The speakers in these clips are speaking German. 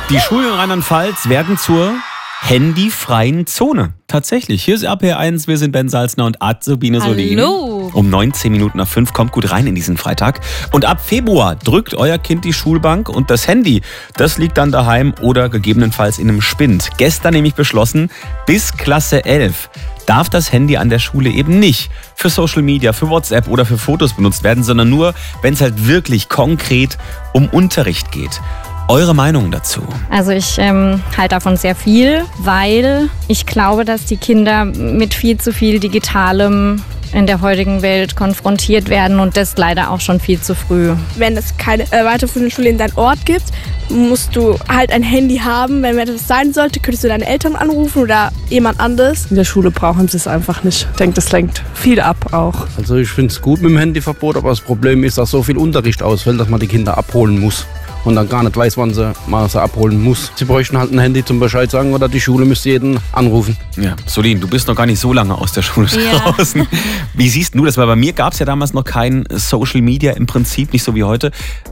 Die Schulen in Rheinland-Pfalz werden zur handyfreien Zone. Tatsächlich. Hier ist RPR1, wir sind Ben Salzner und Azubine Solin. Hallo. Um 19 Minuten nach 5 kommt gut rein in diesen Freitag. Und ab Februar drückt euer Kind die Schulbank und das Handy, das liegt dann daheim oder gegebenenfalls in einem Spind. Gestern nämlich beschlossen, bis Klasse 11 darf das Handy an der Schule eben nicht für Social Media, für WhatsApp oder für Fotos benutzt werden, sondern nur, wenn es halt wirklich konkret um Unterricht geht. Eure Meinung dazu? Also ich halte davon sehr viel, weil ich glaube, dass die Kinder mit viel zu viel Digitalem in der heutigen Welt konfrontiert werden und das leider auch schon viel zu früh. Wenn es keine weiterführende Schule in deinem Ort gibt, musst du halt ein Handy haben. Wenn etwas sein sollte, könntest du deine Eltern anrufen oder jemand anderes. In der Schule brauchen sie es einfach nicht. Ich denke, das lenkt viel ab auch. Also ich finde es gut mit dem Handyverbot, aber das Problem ist, dass so viel Unterricht ausfällt, dass man die Kinder abholen muss. Und dann gar nicht weiß, wann sie abholen muss. Sie bräuchten halt ein Handy zum Bescheid sagen oder die Schule müsste jeden anrufen. Ja, Solin, du bist noch gar nicht so lange aus der Schule draußen. Wie siehst du das? Weil bei mir gab es ja damals noch kein Social Media im Prinzip, nicht so wie heute.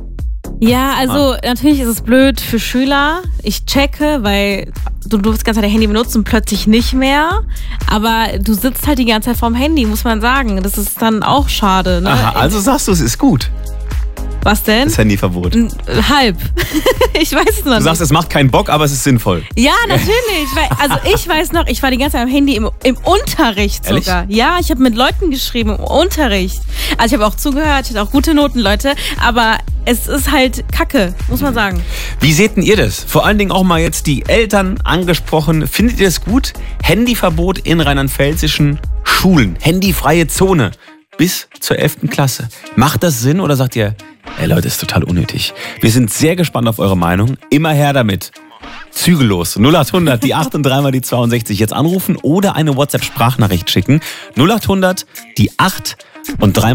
Ja, also natürlich ist es blöd für Schüler. Ich checke, weil du durfst die ganze Zeit dein Handy benutzen und plötzlich nicht mehr. Aber du sitzt halt die ganze Zeit vorm Handy, muss man sagen. Das ist dann auch schade. Ne? Aha, also sagst du, es ist gut. Was denn? Das Handyverbot. Halb. Ich weiß es noch nicht. Du sagst, es macht keinen Bock, aber es ist sinnvoll. Ja, natürlich. Also ich weiß noch, ich war die ganze Zeit am Handy im Unterricht sogar. Ehrlich? Ja, ich habe mit Leuten geschrieben im Unterricht. Also ich habe auch zugehört, ich hatte auch gute Noten, Leute. Aber es ist halt Kacke, muss man sagen. Wie seht denn ihr das? Vor allen Dingen auch mal jetzt die Eltern angesprochen. Findet ihr das gut? Handyverbot in rheinland-pfälzischen Schulen. Handyfreie Zone. Bis zur 11. Klasse. Macht das Sinn oder sagt ihr, ey Leute, ist total unnötig? Wir sind sehr gespannt auf eure Meinung. Immer her damit. Zügellos. 0800, die 8 und 3 mal die 62. Jetzt anrufen oder eine WhatsApp-Sprachnachricht schicken. 0800, die 8 und 3